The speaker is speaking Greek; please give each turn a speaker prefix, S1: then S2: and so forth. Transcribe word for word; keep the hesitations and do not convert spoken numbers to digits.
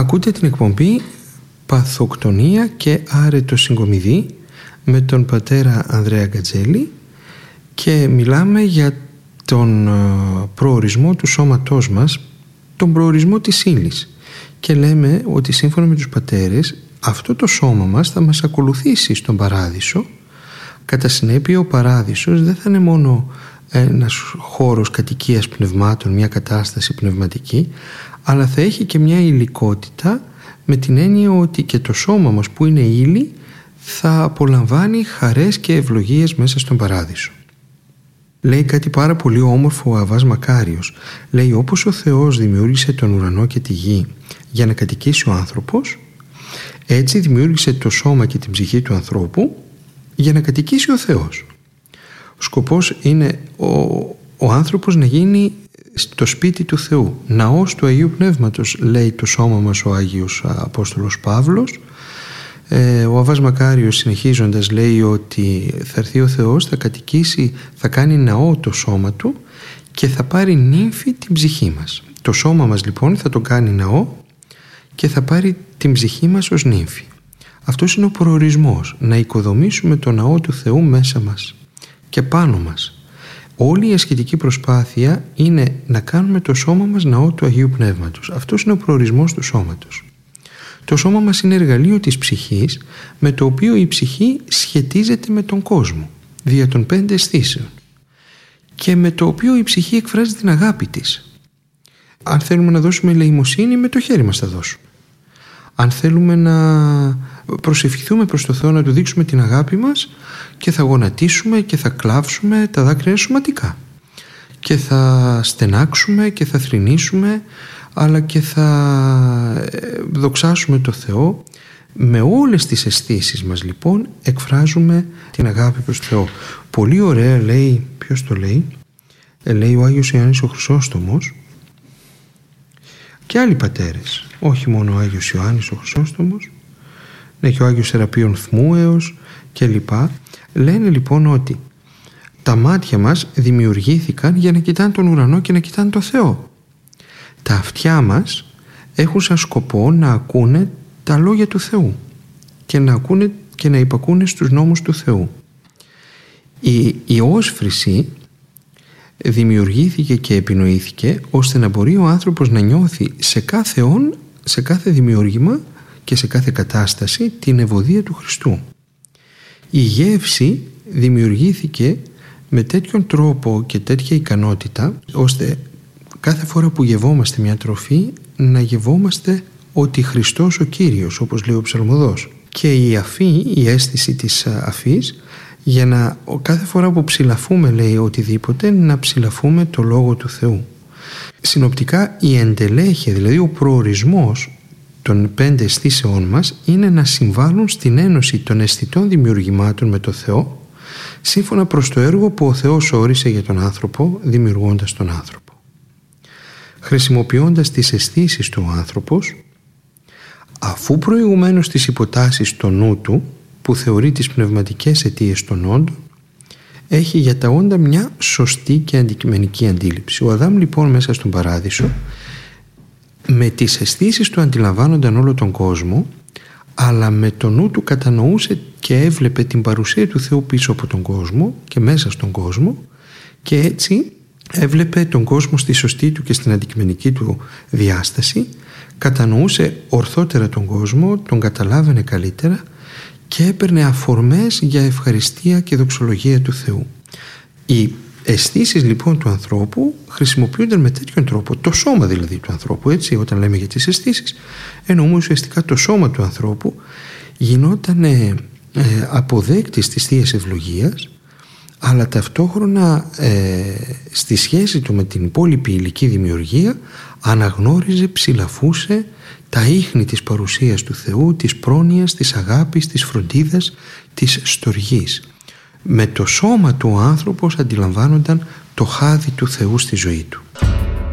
S1: Ακούτε την εκπομπή «Παθοκτονία και άρετο συγκομιδή» με τον πατέρα Ανδρέα Γκατζέλη και μιλάμε για τον προορισμό του σώματός μας, τον προορισμό της ύλης, και λέμε ότι σύμφωνα με τους πατέρες αυτό το σώμα μας θα μας ακολουθήσει στον παράδεισο. Κατά συνέπεια ο παράδεισος δεν θα είναι μόνο ένας χώρος κατοικίας πνευμάτων, μια κατάσταση πνευματική, αλλά θα έχει και μια υλικότητα, με την έννοια ότι και το σώμα μας που είναι ύλη θα απολαμβάνει χαρές και ευλογίες μέσα στον παράδεισο. Λέει κάτι πάρα πολύ όμορφο ο Αββάς Μακάριος. Λέει, όπως ο Θεός δημιούργησε τον ουρανό και τη γη για να κατοικήσει ο άνθρωπος, έτσι δημιούργησε το σώμα και την ψυχή του ανθρώπου για να κατοικήσει ο Θεός. Ο σκοπός είναι ο, ο άνθρωπος να γίνει στο σπίτι του Θεού, ναός του Αγίου Πνεύματος, λέει το σώμα μας ο Άγιος Απόστολος Παύλος. Ε, ο Αββάς Μακάριος συνεχίζοντας λέει ότι θα έρθει ο Θεός, θα κατοικήσει, θα κάνει ναό το σώμα του και θα πάρει νύμφη την ψυχή μας. Το σώμα μας λοιπόν θα το κάνει ναό και θα πάρει την ψυχή μας ως νύμφη. Αυτός είναι ο προορισμός, να οικοδομήσουμε το ναό του Θεού μέσα μας και πάνω μας. Όλη η ασκητική προσπάθεια είναι να κάνουμε το σώμα μας ναό του Αγίου Πνεύματος. Αυτός είναι ο προορισμός του σώματος. Το σώμα μας είναι εργαλείο της ψυχής, με το οποίο η ψυχή σχετίζεται με τον κόσμο δια των πέντε αισθήσεων και με το οποίο η ψυχή εκφράζει την αγάπη της. Αν θέλουμε να δώσουμε ελεημοσύνη, με το χέρι μας θα δώσουμε. Αν θέλουμε να προσευχηθούμε προς το Θεό, να του δείξουμε την αγάπη μας, και θα γονατίσουμε και θα κλάψουμε, τα δάκρυα είναι σωματικά, και θα στενάξουμε και θα θρηνήσουμε, αλλά και θα δοξάσουμε το Θεό. Με όλες τις αισθήσεις μας λοιπόν εκφράζουμε την αγάπη προς το Θεό. Πολύ ωραία λέει, ποιος το λέει, ε, λέει ο Άγιος Ιωάννης ο Χρυσόστομος και άλλοι πατέρες, όχι μόνο ο Άγιος Ιωάννης ο Χρυσόστομος, ναι, και ο Άγιος Σεραπείων Θμούεος και λοιπά. Λένε λοιπόν ότι τα μάτια μας δημιουργήθηκαν για να κοιτάνε τον ουρανό και να κοιτάνε τον Θεό. Τα αυτιά μας έχουν σαν σκοπό να ακούνε τα λόγια του Θεού και να ακούνε και να υπακούνε στους νόμους του Θεού. Η, η όσφρηση δημιουργήθηκε και επινοήθηκε ώστε να μπορεί ο άνθρωπος να νιώθει σε κάθε όν, σε κάθε δημιούργημα και σε κάθε κατάσταση την ευωδία του Χριστού. Η γεύση δημιουργήθηκε με τέτοιον τρόπο και τέτοια ικανότητα ώστε κάθε φορά που γευόμαστε μια τροφή να γευόμαστε ότι Χριστός ο Κύριος, όπως λέει ο ψαλμοδός. Και η αφή, η αίσθηση της αφής, για να κάθε φορά που ψηλαφούμε, λέει, οτιδήποτε, να ψηλαφούμε το Λόγο του Θεού. Συνοπτικά η εντελέχεια, δηλαδή ο προορισμός των πέντε αισθήσεών μας, είναι να συμβάλλουν στην ένωση των αισθητών δημιουργημάτων με το Θεό, σύμφωνα προς το έργο που ο Θεός όρισε για τον άνθρωπο, δημιουργώντας τον άνθρωπο. Χρησιμοποιώντας τις αισθήσεις του ο άνθρωπος, αφού προηγουμένως τις υποτάσσει στο νου του, που θεωρεί τις πνευματικές αιτίες των όντων, έχει για τα όντα μια σωστή και αντικειμενική αντίληψη. Ο Αδάμ λοιπόν μέσα στον παράδεισο, με τις αισθήσεις του αντιλαμβάνονταν όλο τον κόσμο, αλλά με το νου του κατανοούσε και έβλεπε την παρουσία του Θεού πίσω από τον κόσμο και μέσα στον κόσμο, και έτσι έβλεπε τον κόσμο στη σωστή του και στην αντικειμενική του διάσταση, κατανοούσε ορθότερα τον κόσμο, τον καταλάβαινε καλύτερα και έπαιρνε αφορμές για ευχαριστία και δοξολογία του Θεού. Οι αισθήσεις λοιπόν του ανθρώπου χρησιμοποιούνται με τέτοιον τρόπο, το σώμα δηλαδή του ανθρώπου, έτσι, όταν λέμε για τις αισθήσεις, εννοούμε ουσιαστικά το σώμα του ανθρώπου γινόταν ε, αποδέκτης της Θείας Ευλογίας, αλλά ταυτόχρονα ε, στη σχέση του με την υπόλοιπη υλική δημιουργία αναγνώριζε, ψηλαφούσε τα ίχνη της παρουσίας του Θεού, της πρόνοιας, της αγάπης, της φροντίδας, της στοργής. Με το σώμα του ο άνθρωπος αντιλαμβάνονταν το χάδι του Θεού στη ζωή του.